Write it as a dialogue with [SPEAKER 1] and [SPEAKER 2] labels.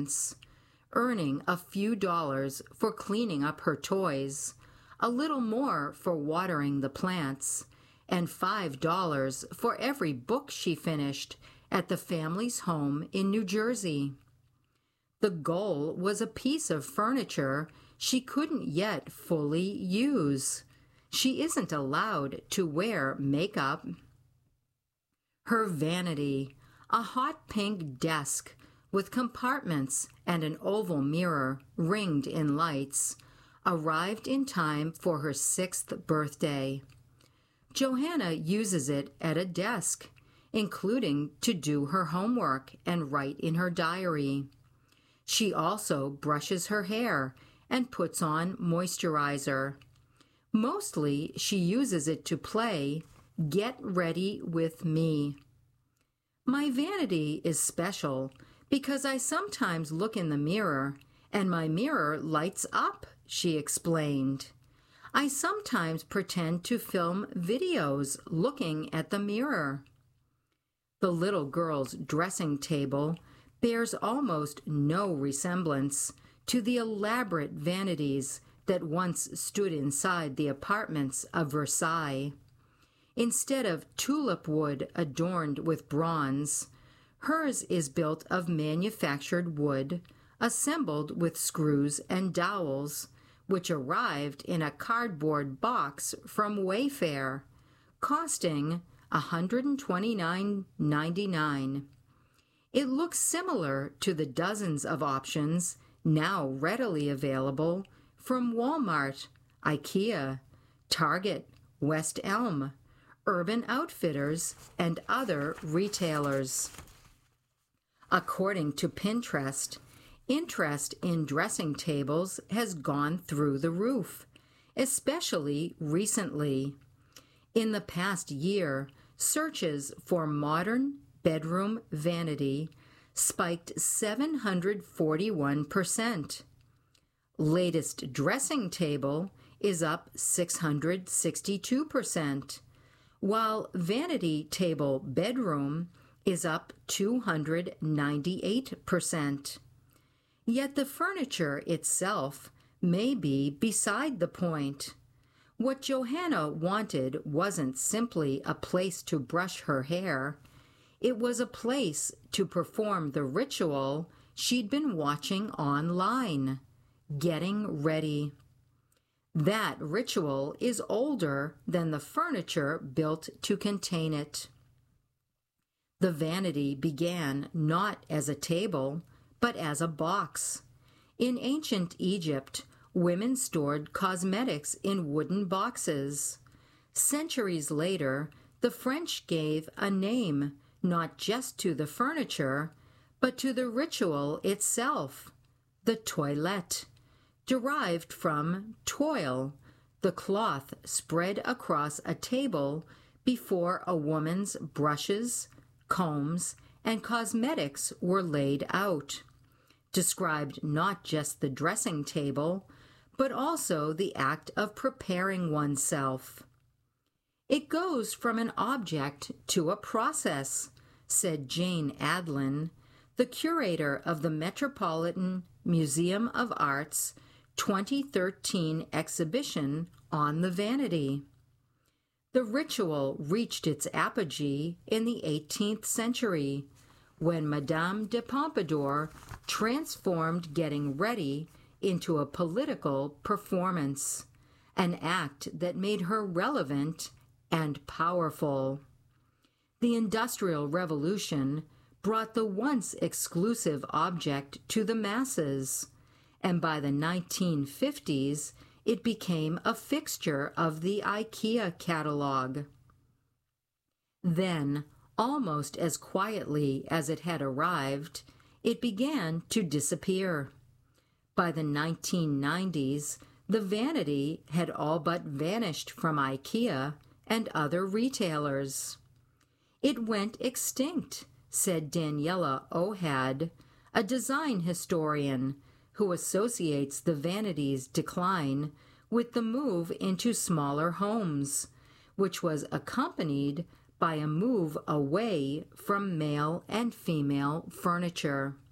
[SPEAKER 1] apartments, earning a few dollars for cleaning up her toys, a little more for watering the plants, and $5 for every book she finished at the family's home in New Jersey. The goal was a piece of furniture she couldn't yet fully use. She isn't allowed to wear makeup. Her vanity, a hot pink desk with compartments and an oval mirror ringed in lights, arrived in time for her 6th birthday. Johanna uses it at a desk, including to do her homework and write in her diary. She also brushes her hair and puts on moisturizer. Mostly, she uses it to play Get Ready With Me. My vanity is special because I sometimes look in the mirror and my mirror lights up, she explained. I sometimes pretend to film videos looking at the mirror. The little girl's dressing table bears almost no resemblance to the elaborate vanities that once stood inside the apartments of Versailles. Instead of tulip wood adorned with bronze, hers is built of manufactured wood, assembled with screws and dowels, which arrived in a cardboard box from Wayfair, costing $129.99. It looks similar to the dozens of options now readily available from Walmart, IKEA, Target, West Elm, Urban Outfitters, and other retailers. According to Pinterest, interest in dressing tables has gone through the roof, especially recently. In the past year, searches for modern bedroom vanity spiked 741%. Latest dressing table is up 662%, while vanity table bedroom is up 298%. Yet the furniture itself may be beside the point. What Johanna wanted wasn't simply a place to brush her hair. It was a place to perform the ritual she'd been watching online, getting ready. That ritual is older than the furniture built to contain it. The vanity began not as a table, but as a box. In ancient Egypt, women stored cosmetics in wooden boxes. Centuries later, the French gave a name not just to the furniture, but to the ritual itself, the toilette, derived from toile, the cloth spread across a table before a woman's brushes, combs, and cosmetics were laid out. Described not just the dressing table, but also the act of preparing oneself. It goes from an object to a process, said Jane Adlin, the curator of the Metropolitan Museum of Art's 2013 exhibition on the vanity. The ritual reached its apogee in the 18th century, when Madame de Pompadour transformed getting ready into a political performance, an act that made her relevant and powerful. The Industrial Revolution brought the once exclusive object to the masses, and by the 1950s, it became a fixture of the IKEA catalog. Then, almost as quietly as it had arrived, it began to disappear. By the 1990s, the vanity had all but vanished from IKEA and other retailers. It went extinct, said Daniela Ohad, a design historian who associates the vanity's decline with the move into smaller homes, which was accompanied by a move away from male and female furniture.